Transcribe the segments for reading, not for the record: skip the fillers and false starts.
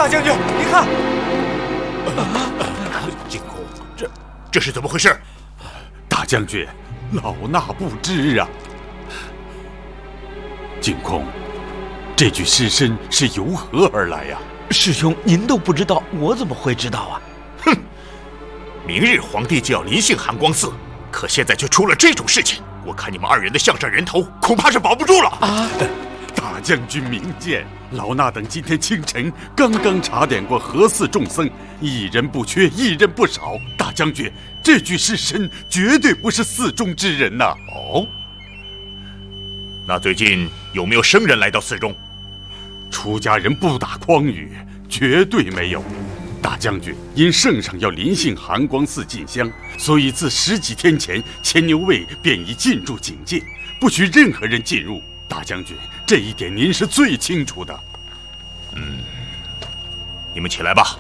大将军，您看， 进宫，这是怎么回事？ 大将军，老衲不知啊。景空，这具尸身是由何而来呀？ 师兄，您都不知道，我怎么会知道啊？ 哼！明日皇帝就要临幸寒光寺，可现在却出了这种事情，我看你们二人的项上人头恐怕是保不住了啊！ 大将军明鉴，老衲等今天清晨刚刚查点过何寺众僧，一人不缺，一人不少。大将军，这具尸身绝对不是寺中之人呐！ 哦，那最近有没有生人来到寺中？ 出家人不打诳语，绝对没有。大将军因圣上要临幸寒光寺进香，所以自10几天前，牵牛卫便已进驻警戒，不许任何人进入。大将军，这一点您是最清楚的。 你们起来吧，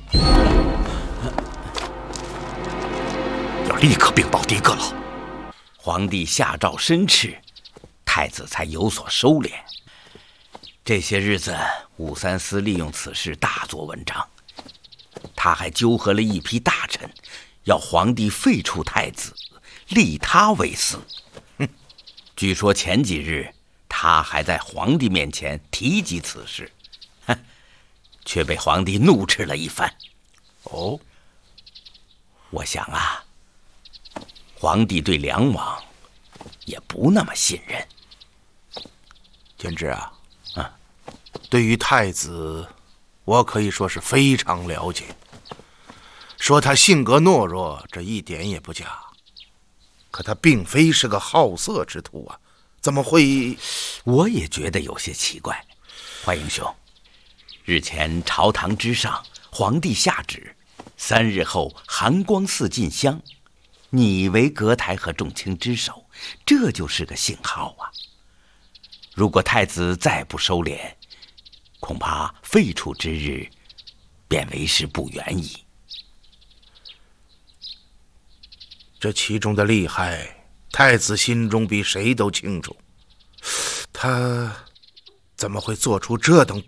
要立刻禀报第一个老。 皇帝下诏申斥，太子才有所收敛。这些日子，武三思利用此事大做文章，他还纠合了一批大臣，要皇帝废除太子，立他为嗣。据说前几日他还在皇帝面前提及此事，却被皇帝怒斥了一番。 哦， 我想啊，皇帝对梁王也不那么信任。 监制啊，对于太子，我可以说是非常了解。说他性格懦弱，这一点也不假。可他并非是个好色之徒啊，怎么会？ 我也觉得有些奇怪。怀英兄，日前朝堂之上，皇帝下旨，3日后寒光寺进香，你为阁台和众卿之首，这就是个信号啊。如果太子再不收敛，恐怕废除之日便为时不远矣。 这其中的厉害，太子心中比谁都清楚。他怎么会做出这等